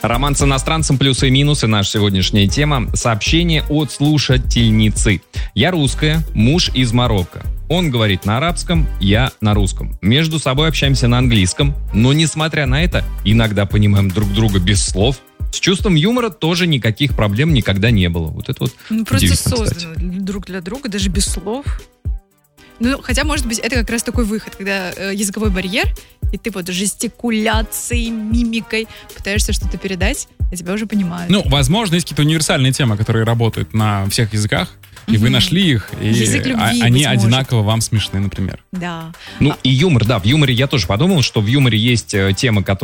Роман с иностранцем, плюсы и минусы. Наша сегодняшняя тема. Сообщение от слушательницы. Я русская, муж из Марокко. Он говорит на арабском, я на русском. Между собой общаемся на английском, но, несмотря на это, иногда понимаем друг друга без слов. С чувством юмора тоже никаких проблем никогда не было. Вот это вот просто удивительно, созданы кстати. друг для друга, даже без слов. Ну, хотя, может быть, это как раз такой выход, когда языковой барьер, и ты вот жестикуляцией, мимикой пытаешься что-то передать, а тебя уже понимают. Ну, возможно, есть какие-то универсальные темы, которые работают на всех языках, и вы нашли их, и Язык любви, они быть может. одинаково вам смешны, например. Да. Ну и юмор, да, в юморе я тоже подумал, что в юморе есть темы, которые